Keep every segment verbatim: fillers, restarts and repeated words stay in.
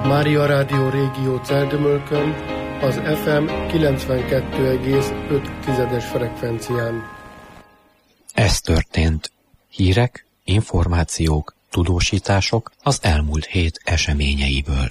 Mária Rádió Régió Celldömölkön az ef em kilencvenkettő egész öt frekvencián. Ez történt. Hírek, információk, tudósítások az elmúlt hét eseményeiből.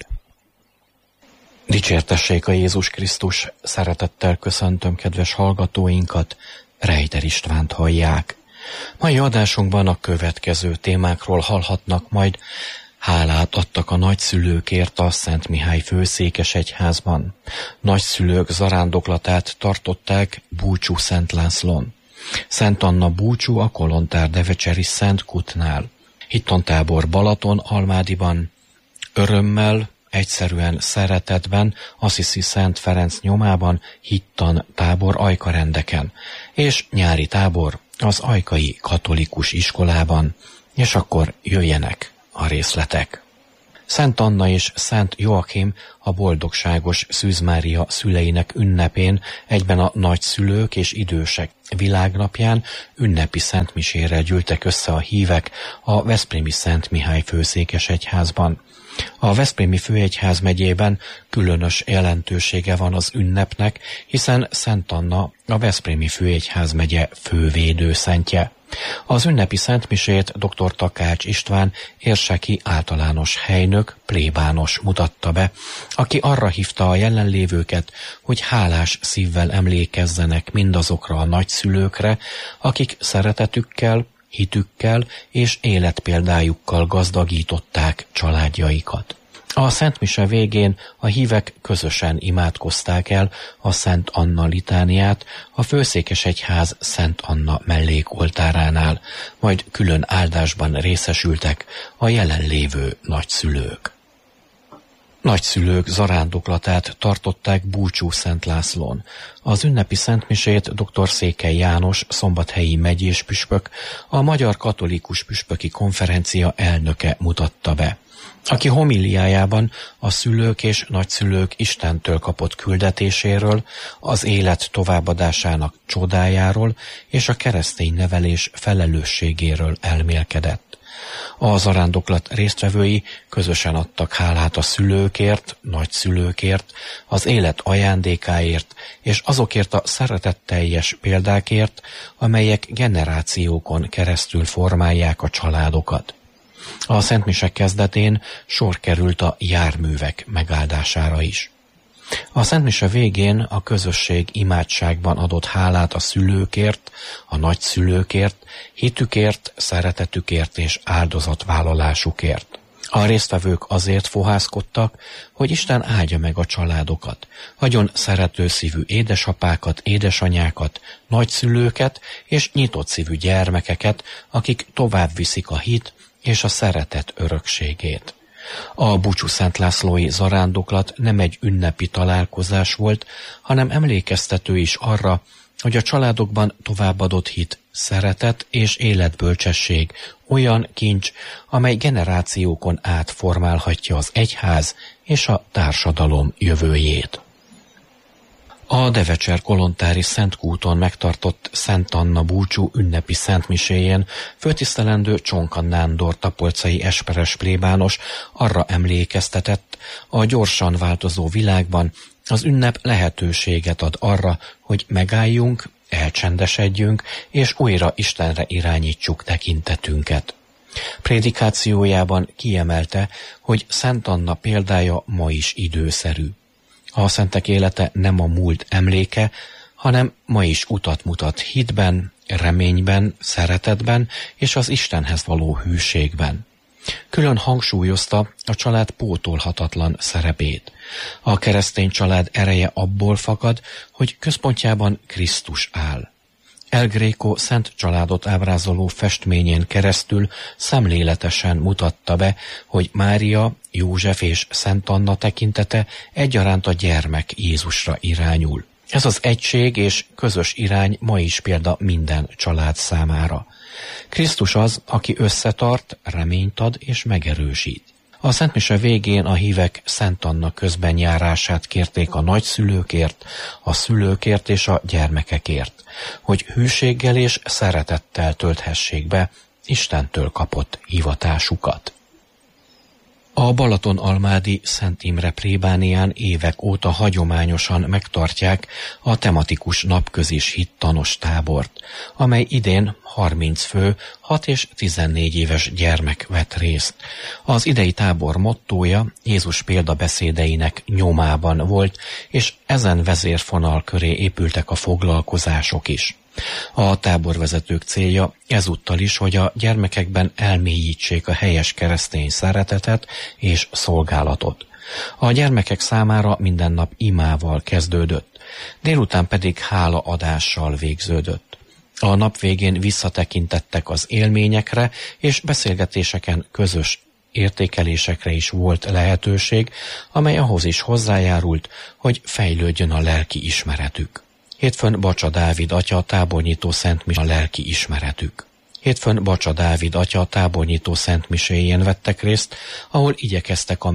Dicsértessék a Jézus Krisztus, szeretettel köszöntöm kedves hallgatóinkat, Rejder Istvánt hallják. Mai adásunkban a következő témákról hallhatnak majd. Hálát adtak a nagyszülőkért a Szent Mihály főszékesegyházban. Nagyszülők zarándoklatát tartották Búcsú Szent Lászlón. Szent Anna búcsú a Kolontár Devecseri Szent Kútnál. Hittantábor Balaton-Almádiban. Örömmel, egyszerűen szeretetben Assisi Szent Ferenc nyomában hittan tábor Ajkarendeken, és nyári tábor az ajkai katolikus iskolában, és akkor jöjjenek a részletek. Szent Anna és Szent Joachim a boldogságos Szűz Mária szüleinek ünnepén, egyben a nagyszülők és idősek világnapján ünnepi szentmisére gyűltek össze a hívek a veszprémi Szent Mihály főszékesegyházban. A veszprémi főegyház megyében különös jelentősége van az ünnepnek, hiszen Szent Anna a veszprémi főegyház megye fővédőszentje. Az ünnepi szentmisét dr. Takács István érseki általános helynök, plébános mutatta be, aki arra hívta a jelenlévőket, hogy hálás szívvel emlékezzenek mindazokra a nagyszülőkre, akik szeretetükkel, hitükkel és életpéldájukkal gazdagították családjaikat. A szentmise végén a hívek közösen imádkozták el a Szent Anna litániát a Főszékesegyház Szent Anna mellékoltáránál, majd külön áldásban részesültek a jelenlévő nagyszülők. Nagyszülők zarándoklatát tartották Búcsú Szent Lászlón. Az ünnepi szentmisét dr. Székely János szombathelyi megyés püspök, a Magyar Katolikus Püspöki Konferencia elnöke mutatta be, aki homiliájában a szülők és nagyszülők Istentől kapott küldetéséről, az élet továbbadásának csodájáról és a keresztény nevelés felelősségéről elmélkedett. A zarándoklat résztvevői közösen adtak hálát a szülőkért, nagyszülőkért, az élet ajándékáért és azokért a szeretetteljes példákért, amelyek generációkon keresztül formálják a családokat. A szentmisek kezdetén sor került a járművek megáldására is. A szentmise végén a közösség imádságban adott hálát a szülőkért, a nagyszülőkért, hitükért, szeretetükért és áldozatvállalásukért. A résztvevők azért fohászkodtak, hogy Isten áldja meg a családokat, hagyjon szerető szívű édesapákat, édesanyákat, nagyszülőket és nyitott szívű gyermekeket, akik tovább viszik a hit és a szeretet örökségét. A Búcsú Szent Lászlói zarándoklat nem egy ünnepi találkozás volt, hanem emlékeztető is arra, hogy a családokban továbbadott hit, szeretet és életbölcsesség olyan kincs, amely generációkon át formálhatja az egyház és a társadalom jövőjét. A Devecser kolontári Szentkúton megtartott Szent Anna búcsú ünnepi szentmiséjén főtisztelendő Csonka Nándor tapolcai esperes plébános arra emlékeztetett, a gyorsan változó világban az ünnep lehetőséget ad arra, hogy megálljunk, elcsendesedjünk és újra Istenre irányítsuk tekintetünket. Prédikációjában kiemelte, hogy Szent Anna példája ma is időszerű. A szentek élete nem a múlt emléke, hanem ma is utat mutat hitben, reményben, szeretetben és az Istenhez való hűségben. Külön hangsúlyozta a család pótolhatatlan szerepét. A keresztény család ereje abból fakad, hogy központjában Krisztus áll. El Greco szent családot ábrázoló festményén keresztül szemléletesen mutatta be, hogy Mária, József és Szent Anna tekintete egyaránt a gyermek Jézusra irányul. Ez az egység és közös irány ma is példa minden család számára. Krisztus az, aki összetart, reményt ad és megerősít. A szentmise végén a hívek Szent Anna közbenjárását kérték a nagyszülőkért, a szülőkért és a gyermekekért, hogy hűséggel és szeretettel tölthessék be Istentől kapott hivatásukat. A Balatonalmádi Szent Imre plébánián évek óta hagyományosan megtartják a tematikus napközis hittanos tábort, amely idén harminc fő, hat és tizennégy éves gyermek vett részt. Az idei tábor mottója Jézus példabeszédeinek nyomában volt, és ezen vezérfonal köré épültek a foglalkozások is. A táborvezetők célja ezúttal is, hogy a gyermekekben elmélyítsék a helyes keresztény szeretetet és szolgálatot. A gyermekek számára minden nap imával kezdődött, délután pedig hálaadással végződött. A nap végén visszatekintettek az élményekre, és beszélgetéseken közös értékelésekre is volt lehetőség, amely ahhoz is hozzájárult, hogy fejlődjön a lelki ismeretük. Hétfőn Bacsa Dávid atya tábornyitó szentmisén a lelki ismeretük. Hétfőn Bacsa Dávid atya tábornyitó szentmiséjén vettek részt, ahol igyekeztek a